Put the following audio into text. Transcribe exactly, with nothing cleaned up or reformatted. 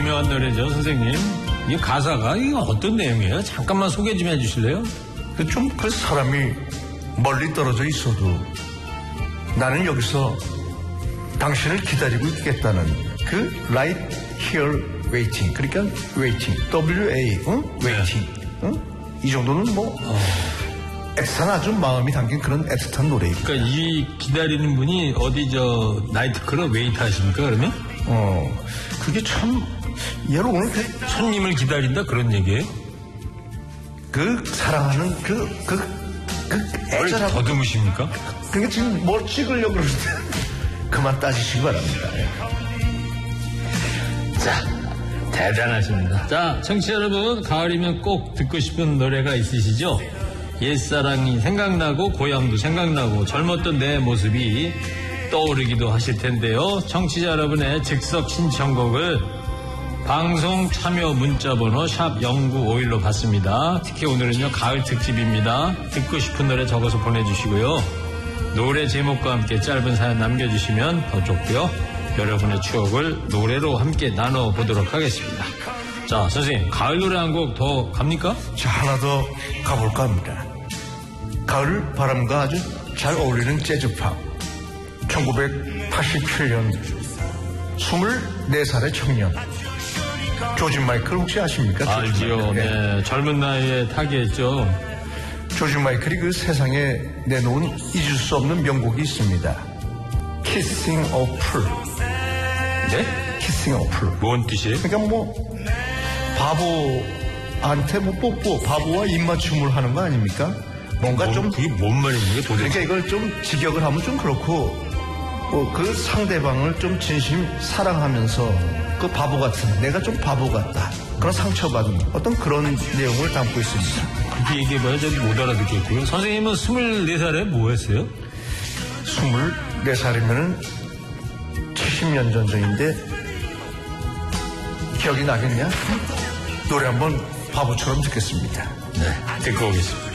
유명한 노래죠, 선생님. 이 가사가 이거 어떤 내용이에요? 잠깐만 소개 좀 해주실래요? 좀 그 사람이 멀리 떨어져 있어도 나는 여기서 당신을 기다리고 있겠다는 그 right here waiting. 그러니까 waiting. W A, 응? waiting. 응? 이 정도는 뭐 어. 애틋한 아주 마음이 담긴 그런 애틋한 노래입니다. 그러니까 이 기다리는 분이 어디 저 나이트클럽 웨이트 하십니까 그러면? 어, 그게 참 얘로 오늘 그 손님을 기다린다 그런 얘기예요? 그 사랑하는 그 그 그 애절한 더듬으십니까? 그게 지금 뭘 찍으려고 그러는데 그만 따지시기 바랍니다. 자, 대단하십니다. 자, 청취자 여러분, 가을이면 꼭 듣고 싶은 노래가 있으시죠? 옛사랑이 생각나고 고향도 생각나고 젊었던 내 모습이 떠오르기도 하실 텐데요. 청취자 여러분의 즉석 신청곡을 방송 참여 문자번호 샵 공구오일로 받습니다. 특히 오늘은요 가을 특집입니다. 듣고 싶은 노래 적어서 보내주시고요. 노래 제목과 함께 짧은 사연 남겨주시면 더 좋고요. 여러분의 추억을 노래로 함께 나눠보도록 하겠습니다. 자, 선생님, 가을 노래 한 곡 더 갑니까? 자, 하나 더 가볼까 합니다. 가을 바람과 아주 잘 어울리는 재즈팝. 천구백팔십칠 년 스물네 살의 청년 조지 마이클 혹시 아십니까? 알지요. 네. 네. 젊은 나이에 타계했죠. 조지 마이클이 그 세상에 내놓은 잊을 수 없는 명곡이 있습니다. Kissing a Fool. 네? Kissing a Fool. 뭔 뜻이에요? 그러니까 뭐 바보한테 뭐 뽀뽀, 바보와 입맞춤을 하는 거 아닙니까? 뭔가 뭔, 좀 그게 뭔 말입니까? 도대체? 그러니까 이걸 좀 직역을 하면 좀 그렇고 어, 그 상대방을 좀 진심 사랑하면서 그 바보 같은 내가 좀 바보 같다 그런 상처받은 어떤 그런 내용을 담고 있습니다. 그렇게 얘기해봐야 잘 못 알아듣겠고요. 선생님은 스물네 살에 뭐 했어요? 스물네 살이면은 칠십 년 전전인데 기억이 나겠냐? 노래 한번 바보처럼 듣겠습니다. 네, 듣고 오겠습니다.